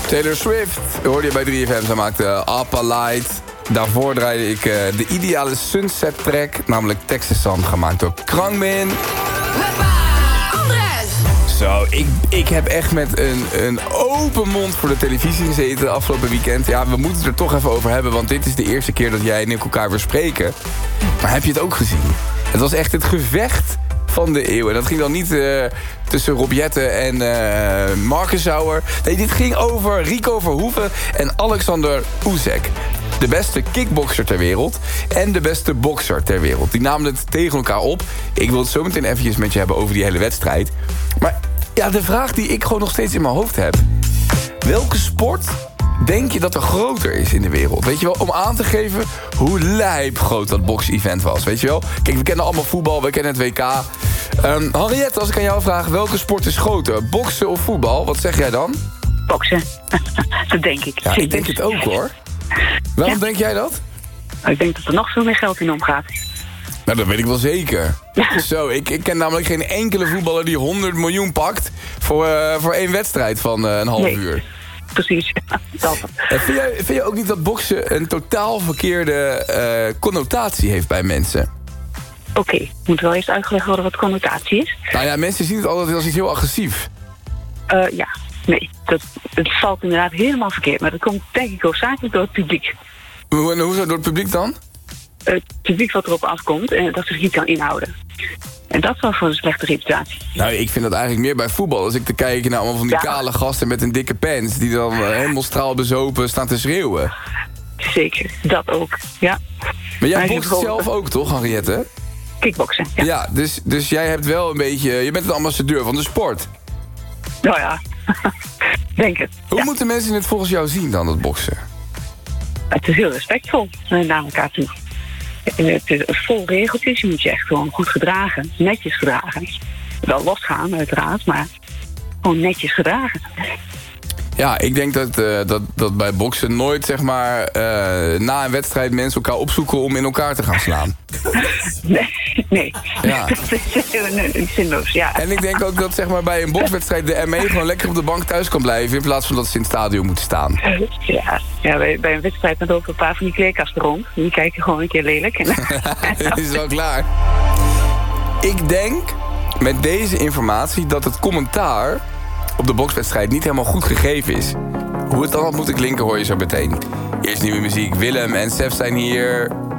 Taylor Swift hoorde je bij 3FM. Zij maakte Appa Light. Daarvoor draaide ik de ideale sunset track, namelijk Texas Sun, gemaakt door Krangmin. Zo, ik heb echt met een open mond voor de televisie gezeten afgelopen weekend. Ja, we moeten het er toch even over hebben, want dit is de eerste keer dat jij en ik elkaar weer spreken. Maar heb je het ook gezien? Het was echt het gevecht van de eeuw. En dat ging dan niet tussen Rob Jette en Marcus Sauer. Nee, dit ging over Rico Verhoeven en Alexander Usyk. De beste kickbokser ter wereld en de beste bokser ter wereld. Die namen het tegen elkaar op. Ik wil het zo meteen eventjes met je hebben over die hele wedstrijd. Maar ja, de vraag die ik gewoon nog steeds in mijn hoofd heb. Welke sport denk je dat er groter is in de wereld? Weet je wel, om aan te geven hoe lijp groot dat box-event was. Weet je wel? Kijk, we kennen allemaal voetbal, we kennen het WK. Henriette, als ik aan jou vraag, welke sport is groter? Boksen of voetbal? Wat zeg jij dan? Boksen. Dat denk ik. Ja, ik denk het ook, hoor. Waarom denk jij dat? Ik denk dat er nog veel meer geld in omgaat. Nou, dat weet ik wel zeker. Zo, ik ken namelijk geen enkele voetballer die 100 miljoen pakt voor één wedstrijd van een half uur. Precies. Vind je ook niet dat boksen een totaal verkeerde connotatie heeft bij mensen? Oké, moet wel eerst uitgelegd worden wat connotatie is. Nou ja, mensen zien het altijd als iets heel agressief. Ja, nee. Het valt inderdaad helemaal verkeerd. Maar dat komt denk ik hoofdzakelijk door het publiek. Hoe door het publiek dan? Het publiek wat erop afkomt en dat zich niet kan inhouden. En dat was voor een slechte reputatie. Nou, ik vind dat eigenlijk meer bij voetbal. Als ik te kijken naar allemaal van die kale gasten met een dikke pants die dan helemaal straalbezopen staan te schreeuwen. Zeker, dat ook, ja. Maar jij bokst zelf ook, toch, Henriette? Kickboksen, ja. Ja, dus jij hebt wel een beetje... Je bent een ambassadeur van de sport. Nou ja, denk het. Hoe moeten mensen het volgens jou zien dan, dat boksen? Het is heel respectvol naar elkaar toe. Het is vol regeltjes, je moet je echt gewoon goed gedragen. Netjes gedragen. Wel losgaan, uiteraard, maar gewoon netjes gedragen. Ja, ik denk dat bij boksen nooit, zeg maar, na een wedstrijd mensen elkaar opzoeken om in elkaar te gaan slaan. Nee. Ja. Dat is zinloos, ja. En ik denk ook dat, zeg maar, bij een bokswedstrijd de ME gewoon lekker op de bank thuis kan blijven in plaats van dat ze in het stadion moeten staan. Ja, bij een wedstrijd dan lopen een paar van die kleerkasten rond. Die kijken gewoon een keer lelijk. Het is wel klaar. Ik denk met deze informatie dat het commentaar op de bokswedstrijd niet helemaal goed gegeven is. Hoe het dan had moeten klinken hoor je zo meteen. Eerst nieuwe muziek. Willem en Sef zijn hier.